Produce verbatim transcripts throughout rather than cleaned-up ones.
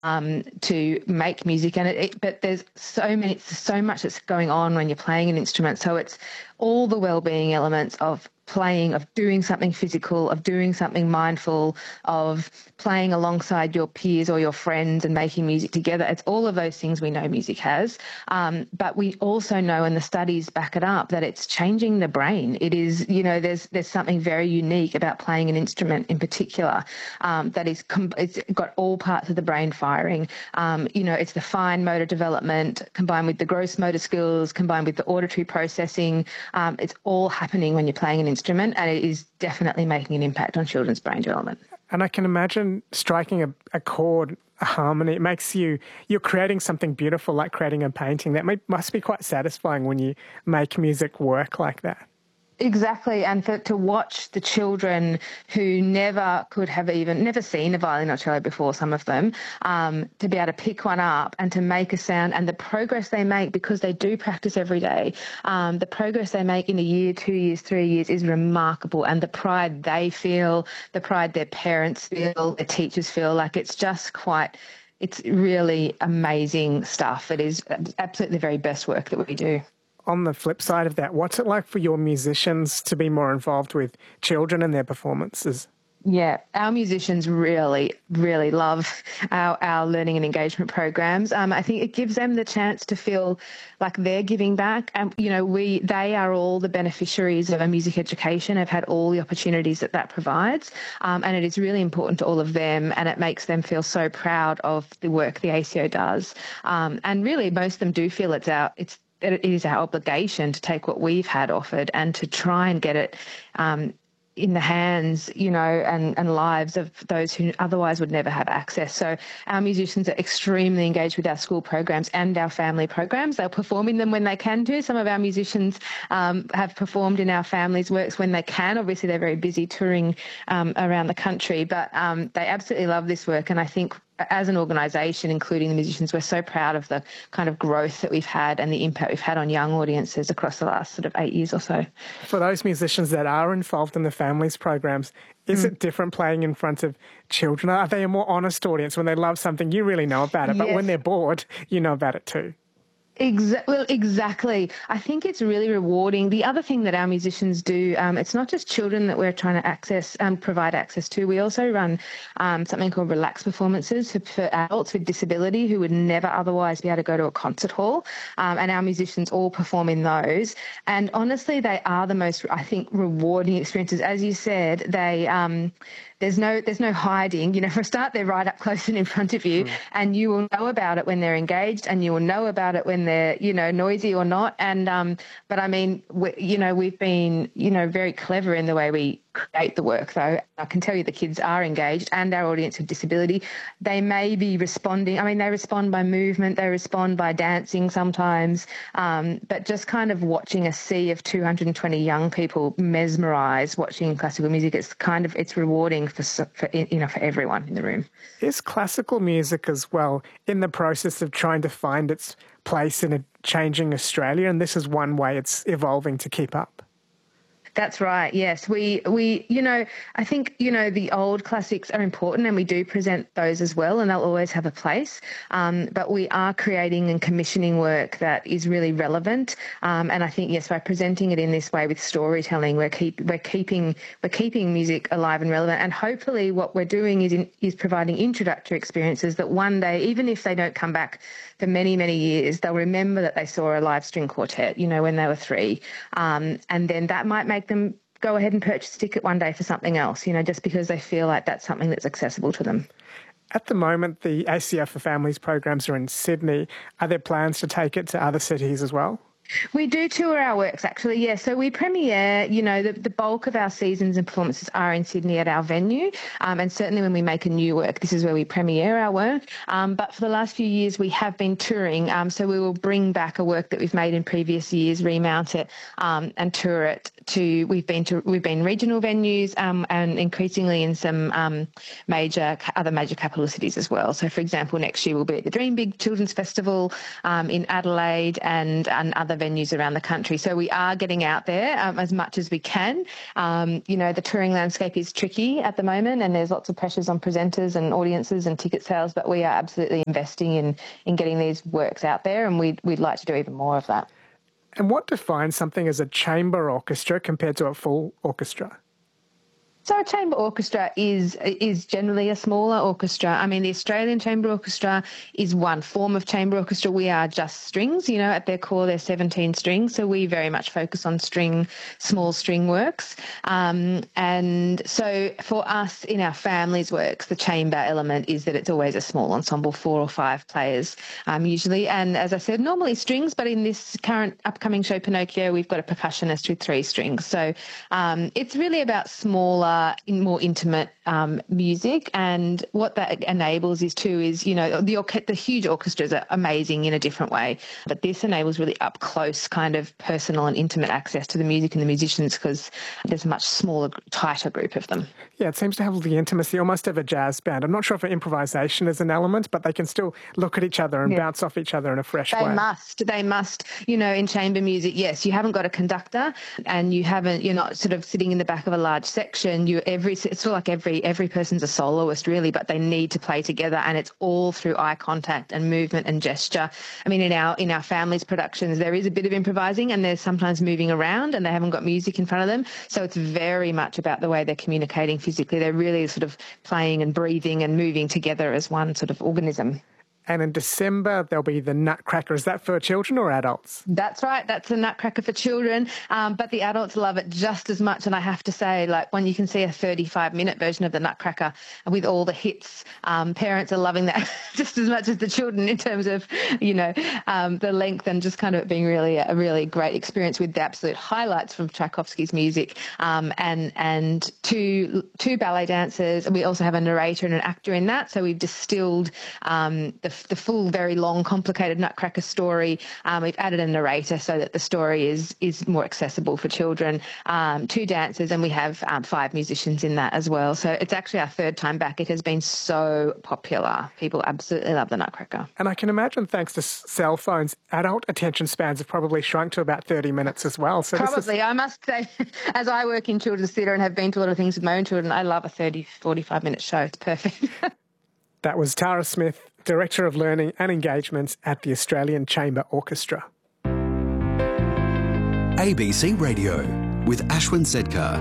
um, to make music. And it, it, but there's so many, so much that's going on when you're playing an instrument. So it's all the well-being elements of playing, of doing something physical, of doing something mindful, of playing alongside your peers or your friends and making music together. It's all of those things we know music has. Um, but we also know, and the studies back it up, that it's changing the brain. It is, you know, there's there's something very unique about playing an instrument in particular um, that is, com- it's got all parts of the brain firing. Um, you know, it's the fine motor development combined with the gross motor skills, combined with the auditory processing. Um, it's all happening when you're playing an instrument, and it is definitely making an impact on children's brain development. And I can imagine striking a, a chord, a harmony, it makes you, you're creating something beautiful, like creating a painting. That may, must be quite satisfying when you make music work like that. Exactly, and for, to watch the children who never could have even, never seen a violin or cello before, some of them, um, to be able to pick one up and to make a sound, and the progress they make because they do practice every day, um, the progress they make in a year, two years, three years is remarkable, and the pride they feel, the pride their parents feel, their teachers feel, like it's just quite, it's really amazing stuff. It is absolutely the very best work that we do. On the flip side of that, what's it like for your musicians to be more involved with children and their performances? Yeah, our musicians really, really love our, our learning and engagement programs. Um, I think it gives them the chance to feel like they're giving back. And, you know, we they are all the beneficiaries of a music education, have had all the opportunities that that provides. Um, and it is really important to all of them, and it makes them feel so proud of the work the A C O does. Um, and really, most of them do feel it's our, it's it is our obligation to take what we've had offered and to try and get it um, in the hands, you know, and, and lives of those who otherwise would never have access. So our musicians are extremely engaged with our school programs and our family programs. They'll perform in them when they can do. Some of our musicians um, have performed in our families' works when they can. Obviously, they're very busy touring um, around the country, but um, they absolutely love this work. And I think as an organisation, including the musicians, we're so proud of the kind of growth that we've had and the impact we've had on young audiences across the last sort of eight years or so. For those musicians that are involved in the families programs, is mm. it different playing in front of children? Are they a more honest audience when they love something, you really know about it, yes. but when they're bored, you know about it too? Exa- well, exactly. I think it's really rewarding. The other thing that our musicians do, um, it's not just children that we're trying to access, um, provide access to. We also run um, something called relaxed performances for, for adults with disability who would never otherwise be able to go to a concert hall. Um, and our musicians all perform in those. And honestly, they are the most, I think, rewarding experiences. As you said, they... Um, There's no there's no hiding. You know, for a start, they're right up close and in front of you, mm. and you will know about it when they're engaged, and you will know about it when they're, you know, noisy or not. And um, but I mean, we, you know, we've been, you know, very clever in the way we create the work, though. I can tell you the kids are engaged, and our audience with disability. They may be responding. I mean, they respond by movement, they respond by dancing sometimes, um, but just kind of watching a sea of two hundred twenty young people mesmerised watching classical music, it's kind of, it's rewarding for, for, you know, for everyone in the room. Is classical music as well in the process of trying to find its place in a changing Australia, and this is one way it's evolving to keep up? That's right. Yes, we we you know I think you know the old classics are important, and we do present those as well, and they'll always have a place. Um, but we are creating and commissioning work that is really relevant, um, and I think yes, by presenting it in this way with storytelling, we're keep we're keeping we're keeping music alive and relevant, and hopefully what we're doing is in, is providing introductory experiences that one day, even if they don't come back for many many years, they'll remember that they saw a live string quartet, you know, when they were three, um, and then that might make them go ahead and purchase a ticket one day for something else, you know, just because they feel like that's something that's accessible to them. At the moment, the A C O for Families programs are in Sydney. Are there plans to take it to other cities as well? We do tour our works, actually, yeah. So we premiere, you know, the, the bulk of our seasons and performances are in Sydney at our venue. Um, and certainly when we make a new work, this is where we premiere our work. Um, but for the last few years, we have been touring. Um, so we will bring back a work that we've made in previous years, remount it um, and tour it to, we've been to, we've been regional venues um, and increasingly in some um, major, other major capital cities as well. So for example, next year we'll be at the Dream Big Children's Festival um, in Adelaide and, and other venues around the country. So we are getting out there um, as much as we can. Um, you know, the touring landscape is tricky at the moment, and there's lots of pressures on presenters and audiences and ticket sales, but we are absolutely investing in, in getting these works out there, and we'd, we'd like to do even more of that. And what defines something as a chamber orchestra compared to a full orchestra? So a chamber orchestra is is generally a smaller orchestra. I mean, the Australian Chamber Orchestra is one form of chamber orchestra. We are just strings, you know, at their core, they're seventeen strings. So we very much focus on string, small string works. Um, and so for us in our family's works, the chamber element is that it's always a small ensemble, four or five players um, usually. And as I said, normally strings, but in this current upcoming show, Pinocchio, we've got a percussionist with three strings. So um, it's really about smaller, in more intimate um, music, and what that enables is too is, you know, the the huge orchestras are amazing in a different way, but this enables really up close kind of personal and intimate access to the music and the musicians, because there's a much smaller, tighter group of them. Yeah, it seems to have the intimacy almost of a jazz band. I'm not sure if improvisation is an element, but they can still look at each other and yeah. bounce off each other in a fresh they way. They must. They must. You know, in chamber music, yes, you haven't got a conductor, and you haven't. You're not sort of sitting in the back of a large section. You every it's sort of like every every person's a soloist really, but they need to play together, and it's all through eye contact and movement and gesture. I mean, in our in our family's productions, there is a bit of improvising, and there's sometimes moving around, and they haven't got music in front of them. So it's very much about the way they're communicating physically. They're really sort of playing and breathing and moving together as one sort of organism. And in December, there'll be the Nutcracker. Is that for children or adults? That's right. That's the Nutcracker for children. Um, but the adults love it just as much. And I have to say, like, when you can see a thirty-five minute version of the Nutcracker with all the hits, um, parents are loving that just as much as the children in terms of, you know, um, the length and just kind of being really a really great experience with the absolute highlights from Tchaikovsky's music, um, and and two two ballet dancers. We also have a narrator and an actor in that. So we've distilled um, the the full, very long, complicated Nutcracker story. Um, we've added a narrator so that the story is is more accessible for children. Um, two dancers, and we have um, five musicians in that as well. So it's actually our third time back. It has been so popular. People absolutely love the Nutcracker. And I can imagine, thanks to cell phones, adult attention spans have probably shrunk to about thirty minutes as well. So probably. This is... I must say, as I work in children's theatre and have been to a lot of things with my own children, I love a thirty, forty-five minute show. It's perfect. That was Tara Smith, Director of Learning and Engagement at the Australian Chamber Orchestra. A B C Radio with Ashwin Sedkar.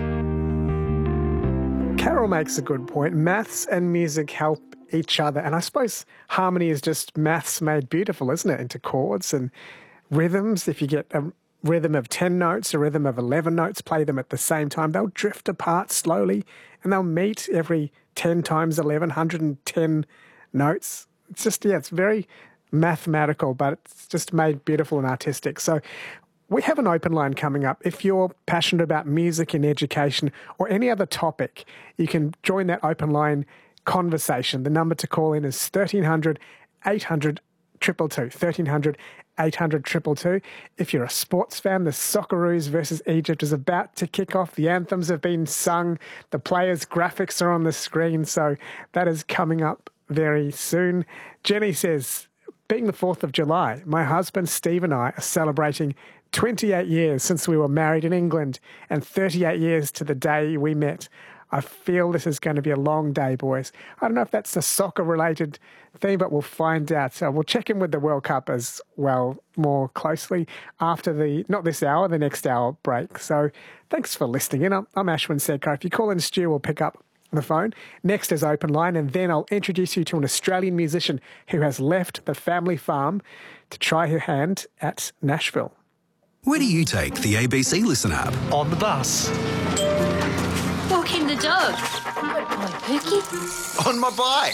Carol makes a good point. Maths and music help each other. And I suppose harmony is just maths made beautiful, isn't it? Into chords and rhythms. If you get a rhythm of ten notes, a rhythm of eleven notes, play them at the same time, they'll drift apart slowly and they'll meet every ten times eleven, one hundred ten notes. It's just, yeah, it's very mathematical, but it's just made beautiful and artistic. So we have an open line coming up. If you're passionate about music and education or any other topic, you can join that open line conversation. The number to call in is thirteen hundred, eight hundred, two two two, thirteen hundred, eight hundred, two two two. If you're a sports fan, the Socceroos versus Egypt is about to kick off. The anthems have been sung. The players' graphics are on the screen. So that is coming up very soon. Jenny says, being the fourth of July, my husband Steve and I are celebrating twenty-eight years since we were married in England and thirty-eight years to the day we met. I feel this is going to be a long day, boys. I don't know if that's a soccer-related thing, but we'll find out. So we'll check in with the World Cup as well more closely after the, not this hour, the next hour break. So thanks for listening in. I'm, I'm Ashwin Sedkar. If you call in, Stu will pick up the phone. Next is Open Line, and then I'll introduce you to an Australian musician who has left the family farm to try her hand at Nashville. Where do you take the A B C Listen app? On the bus. Walking the dog. On Pookie. On my bike.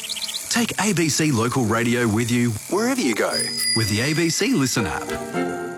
Take A B C Local Radio with you wherever you go with the A B C Listen app.